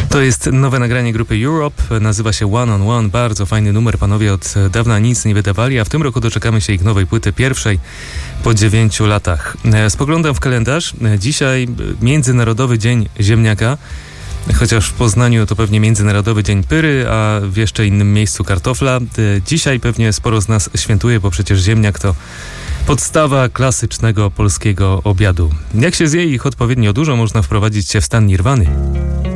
To jest nowe nagranie grupy Europe, nazywa się One on One, bardzo fajny numer, panowie od dawna nic nie wydawali, a w tym roku doczekamy się ich nowej płyty, pierwszej po 9 latach. Spoglądam w kalendarz, dzisiaj Międzynarodowy Dzień Ziemniaka, chociaż w Poznaniu to pewnie Międzynarodowy Dzień Pyry, a w jeszcze innym miejscu kartofla. Dzisiaj pewnie sporo z nas świętuje, bo przecież ziemniak to podstawa klasycznego polskiego obiadu. Jak się zje ich odpowiednio dużo, można wprowadzić się w stan nirwany.